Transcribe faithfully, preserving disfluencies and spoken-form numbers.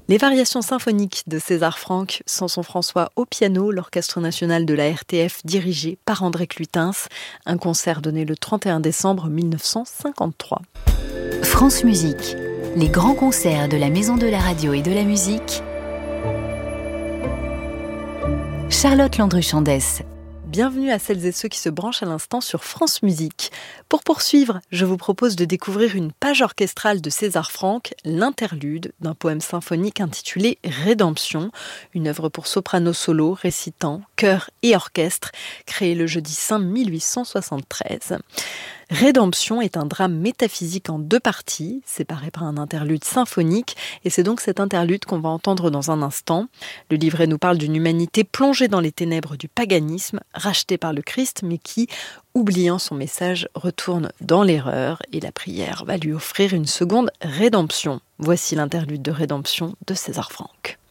Les variations symphoniques de César Franck, Samson François au piano, l'Orchestre national de la R T F dirigé par André Clutens, un concert donné le trente et un décembre mille neuf cent cinquante-trois. France Musique, les grands concerts de la Maison de la Radio et de la Musique. Charlotte Landru-Chandès. Bienvenue à celles et ceux qui se branchent à l'instant sur France Musique. Pour poursuivre, je vous propose de découvrir une page orchestrale de César Franck, l'interlude d'un poème symphonique intitulé Rédemption, une œuvre pour soprano solo, récitant, chœur et orchestre, créée le jeudi saint mille huit cent soixante-treize. Rédemption est un drame métaphysique en deux parties, séparé par un interlude symphonique, et c'est donc cet interlude qu'on va entendre dans un instant. Le livret nous parle d'une humanité plongée dans les ténèbres du paganisme, rachetée par le Christ, mais qui, oubliant son message, retourne dans l'erreur, et la prière va lui offrir une seconde rédemption. Voici l'interlude de Rédemption de César Franck.